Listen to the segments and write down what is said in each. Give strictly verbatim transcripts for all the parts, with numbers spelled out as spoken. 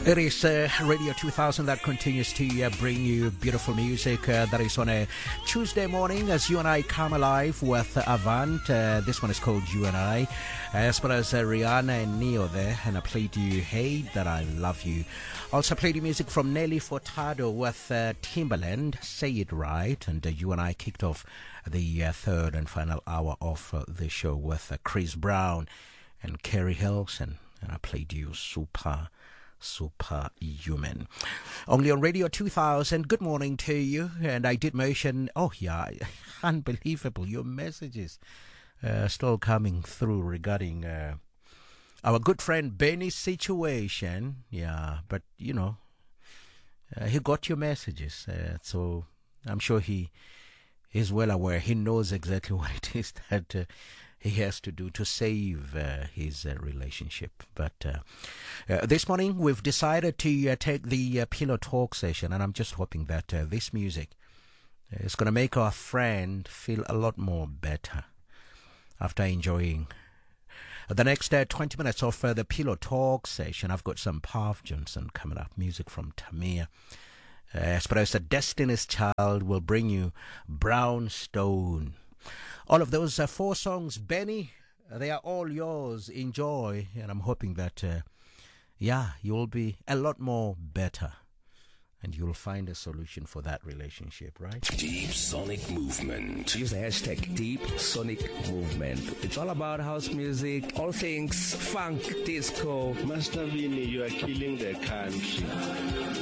It is uh, Radio two thousand that continues to uh, bring you beautiful music. Uh, that is on a Tuesday morning as you and I come alive with uh, Avant. Uh, this one is called You and I. Uh, as well as uh, Rihanna and Neo there. And I played you Hate That I Love You. Also played you music from Nelly Furtado with uh, Timbaland, Say It Right. And uh, you and I kicked off the uh, third and final hour of uh, the show with uh, Chris Brown and Kerry Hilson. And I played you Super Superhuman. Only on Radio two thousand. Good morning to you. And I did mention, oh yeah, unbelievable, your messages uh, still coming through regarding uh, our good friend Benny's situation. Yeah, but you know, uh, he got your messages. Uh, so I'm sure he is well aware. He knows exactly what it is that uh, he has to do to save uh, his uh, relationship. But uh, uh, this morning we've decided to uh, take the uh, Pillow Talk session, and I'm just hoping that uh, this music is going to make our friend feel a lot more better after enjoying the next uh, twenty minutes of uh, the Pillow Talk session. I've got some Pav Johnson coming up, music from Tamir. Uh, as far as the Destiny's Child will bring you Brownstone. All of those uh, four songs, Benny, uh, they are all yours. Enjoy. And I'm hoping that, uh, yeah, you'll be a lot more better. And you'll find a solution for that relationship, right? Deep Sonic Movement. Use the hashtag Deep Sonic Movement. It's all about house music, all things funk, disco. Master Vini, you are killing the country.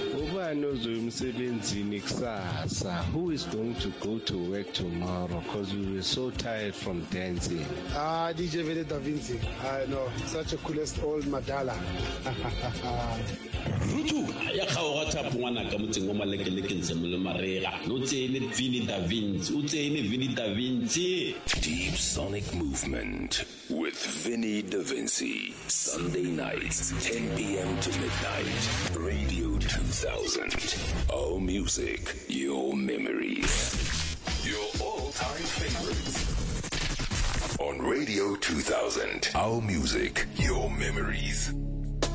Who is going to go to work tomorrow? Because we were so tired from dancing. Ah, D J Vinny Da Vinci. I know, such a coolest old Madala. Rutu, ayakawata pwana kamuti ngoma leke leke nsemule marera. Note ene Vinny Da Vinci. Ute ene Vinny Da Vinci. Deep Sonic Movement with Vinny Da Vinci. Sunday nights, ten p.m. to midnight. Radio two thousand. Our music, your memories. Your all-time favorites. On Radio two thousand. Our music, your memories.